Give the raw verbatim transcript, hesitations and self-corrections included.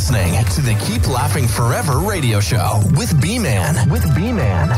listening to the Keep Laughing Forever radio show with B-Man. With B-Man.